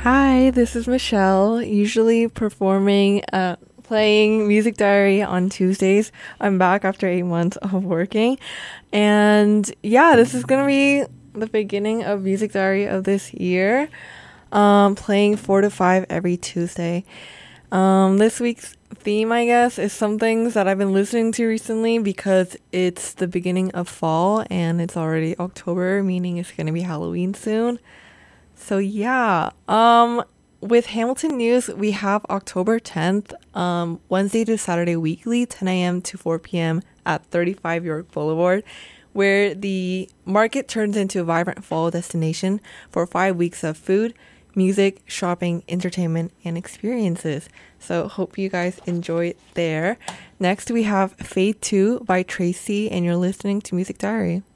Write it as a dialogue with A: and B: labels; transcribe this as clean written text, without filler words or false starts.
A: Hi, this is Michelle, usually playing Music Diary on Tuesdays. I'm back after 8 months of working. And yeah, this is going to be the beginning of Music Diary of this year, playing 4 to 5 every Tuesday. This week's theme, I guess, is some things that I've been listening to recently because it's the beginning of fall and it's already October, meaning it's going to be Halloween soon. So yeah, with Hamilton News, we have October 10th, Wednesday to Saturday weekly, 10 a.m. to 4 p.m. at 35 York Boulevard, where the market turns into a vibrant fall destination for 5 weeks of food, music, shopping, entertainment, and experiences. So hope you guys enjoy it there. Next, we have Fade 2 by Tracy, and you're listening to Music Diary.